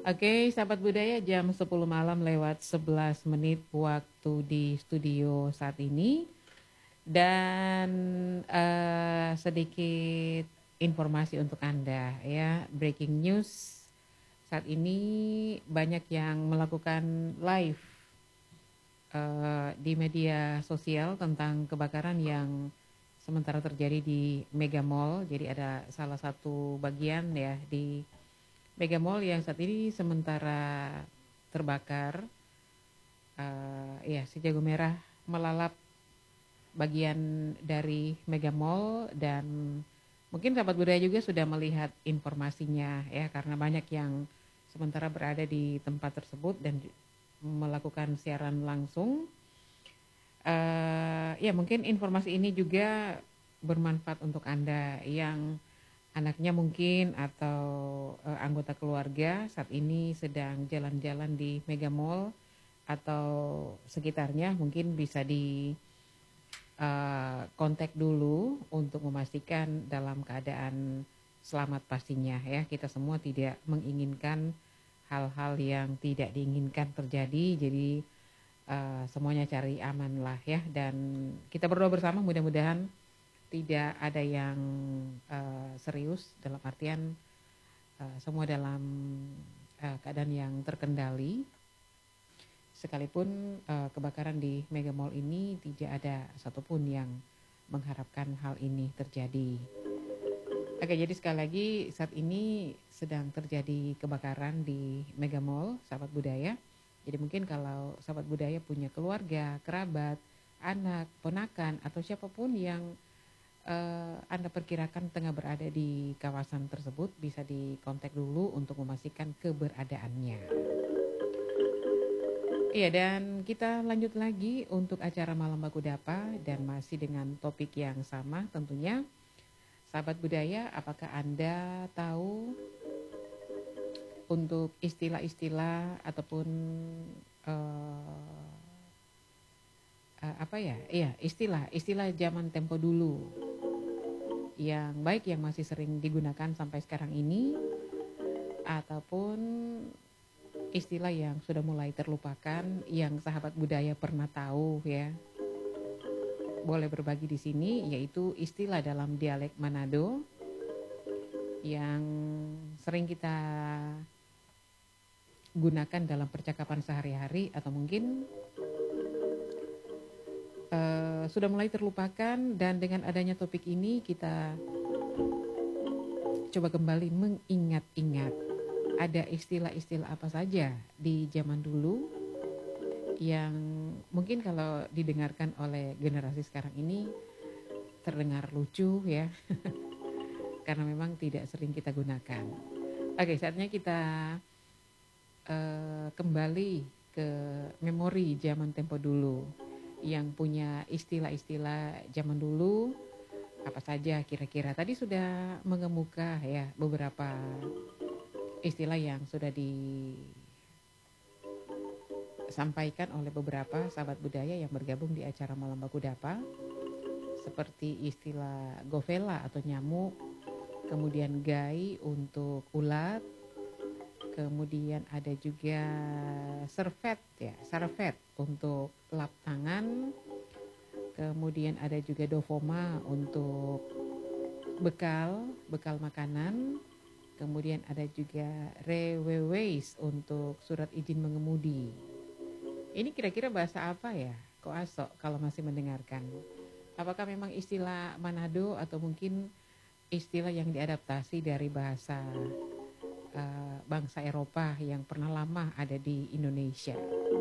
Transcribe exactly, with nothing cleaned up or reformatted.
Oke, sahabat budaya jam sepuluh malam lewat sebelas menit waktu di studio saat ini. Dan eh, sedikit informasi untuk Anda ya, breaking news. Saat ini banyak yang melakukan live eh, di media sosial tentang kebakaran yang sementara terjadi di Mega Mall. Jadi ada salah satu bagian ya di Mega Mall yang saat ini sementara terbakar. Uh, ya, si jago merah melalap bagian dari Mega Mall, dan mungkin sahabat budaya juga sudah melihat informasinya ya, karena banyak yang sementara berada di tempat tersebut dan melakukan siaran langsung. Uh, ya, mungkin informasi ini juga bermanfaat untuk Anda yang anaknya mungkin atau uh, anggota keluarga saat ini sedang jalan-jalan di Mega Mall atau sekitarnya. Mungkin bisa di uh, kontak dulu untuk memastikan dalam keadaan selamat pastinya ya. Kita semua tidak menginginkan hal-hal yang tidak diinginkan terjadi, jadi uh, semuanya cari aman lah ya. Dan kita berdoa bersama mudah-mudahan tidak ada yang uh, serius, dalam artian uh, semua dalam uh, keadaan yang terkendali. Sekalipun uh, kebakaran di Mega Mall ini tidak ada satupun yang mengharapkan hal ini terjadi. Oke, jadi sekali lagi saat ini sedang terjadi kebakaran di Mega Mall, sahabat budaya. Jadi mungkin kalau sahabat budaya punya keluarga, kerabat, anak, ponakan, atau siapapun yang Uh, Anda perkirakan tengah berada di kawasan tersebut, bisa dikontak dulu untuk memastikan keberadaannya. Iya, dan kita lanjut lagi untuk acara Malam Baku Dapa, dan masih dengan topik yang sama tentunya. Sahabat budaya, apakah Anda tahu untuk istilah-istilah ataupun uh, uh, apa ya? Iya, istilah, istilah zaman tempo dulu yang baik yang masih sering digunakan sampai sekarang ini, ataupun istilah yang sudah mulai terlupakan yang sahabat budaya pernah tahu ya. Boleh berbagi di sini, yaitu istilah dalam dialek Manado yang sering kita gunakan dalam percakapan sehari-hari, atau mungkin Uh, sudah mulai terlupakan. Dan dengan adanya topik ini kita coba kembali mengingat-ingat ada istilah-istilah apa saja di zaman dulu yang mungkin kalau didengarkan oleh generasi sekarang ini terdengar lucu ya karena memang tidak sering kita gunakan. Oke, saatnya kita uh, kembali ke memori zaman tempo dulu yang punya istilah-istilah zaman dulu apa saja kira-kira. Tadi sudah mengemuka ya beberapa istilah yang sudah disampaikan oleh beberapa sahabat budaya yang bergabung di acara Malam Baku Dapa, seperti istilah govela atau nyamuk, kemudian gai untuk ulat, kemudian ada juga servet ya, servet untuk lap tangan, kemudian ada juga dovoma untuk bekal, bekal makanan, kemudian ada juga reweweis untuk surat izin mengemudi. Ini kira-kira bahasa apa ya? Kok asok kalau masih mendengarkan? Apakah memang istilah Manado atau mungkin istilah yang diadaptasi dari bahasa uh, bangsa Eropa yang pernah lama ada di Indonesia?